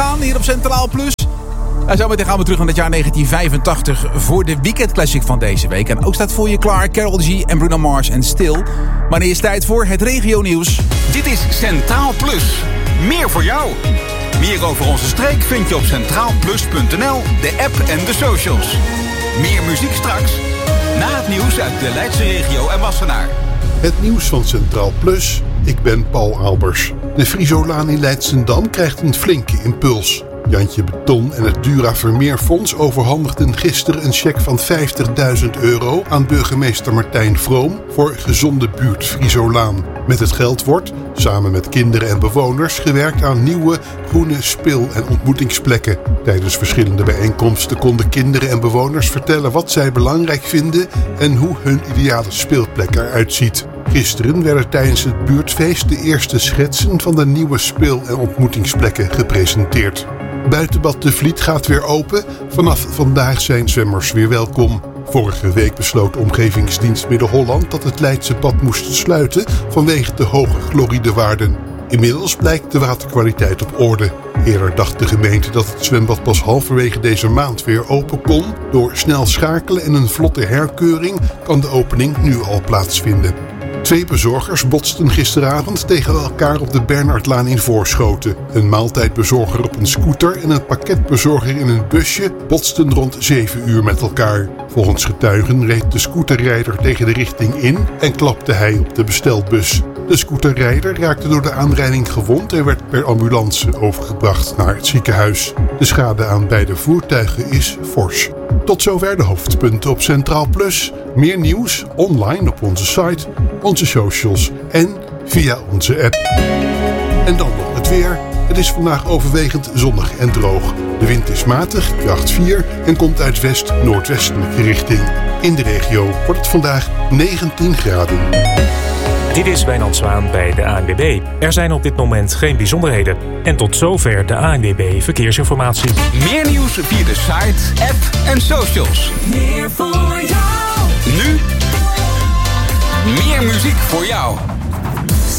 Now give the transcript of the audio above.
gaan hier op Centraal Plus. Zometeen gaan we terug naar het jaar 1985 voor de weekendclassic van deze week. En ook staat voor je klaar Karol G en Bruno Mars en Stil. Maar nu is tijd voor het regionieuws. Dit is Centraal Plus. Meer voor jou. Meer over onze streek vind je op centraalplus.nl, de app en de socials. Meer muziek straks, na het nieuws uit de Leidse regio en Wassenaar. Het nieuws van Centraal Plus. Ik ben Paul Albers. De Friesolaan in Leidschendam krijgt een flinke impuls. Jantje Beton en het Dura Vermeerfonds overhandigden gisteren een cheque van €50.000 aan burgemeester Martijn Vroom voor gezonde buurt Friesolaan. Met het geld wordt, samen met kinderen en bewoners, gewerkt aan nieuwe groene speel- en ontmoetingsplekken. Tijdens verschillende bijeenkomsten konden kinderen en bewoners vertellen wat zij belangrijk vinden en hoe hun ideale speelplek eruit ziet. Gisteren werden tijdens het buurtfeest de eerste schetsen van de nieuwe speel- en ontmoetingsplekken gepresenteerd. Buitenbad De Vliet gaat weer open. Vanaf vandaag zijn zwemmers weer welkom. Vorige week besloot Omgevingsdienst Midden-Holland dat het Leidse bad moest sluiten vanwege de hoge chloridewaarden. Inmiddels blijkt de waterkwaliteit op orde. Eerder dacht de gemeente dat het zwembad pas halverwege deze maand weer open kon. Door snel schakelen en een vlotte herkeuring kan de opening nu al plaatsvinden. 2 bezorgers botsten gisteravond tegen elkaar op de Bernhardlaan in Voorschoten. Een maaltijdbezorger op een scooter en een pakketbezorger in een busje botsten rond 7 uur met elkaar. Volgens getuigen reed de scooterrijder tegen de richting in en klapte hij op de bestelbus. De scooterrijder raakte door de aanrijding gewond en werd per ambulance overgebracht naar het ziekenhuis. De schade aan beide voertuigen is fors. Tot zover de hoofdpunten op Centraal Plus. Meer nieuws online op onze site, onze socials en via onze app. En dan nog het weer. Het is vandaag overwegend zonnig en droog. De wind is matig, kracht 4 en komt uit west-noordwestelijke richting. In de regio wordt het vandaag 19 graden. Dit is Wijnand Zwaan bij de ANWB. Er zijn op dit moment geen bijzonderheden. En tot zover de ANWB Verkeersinformatie. Meer nieuws via de site, app en socials. Meer voor jou. Nu meer muziek voor jou.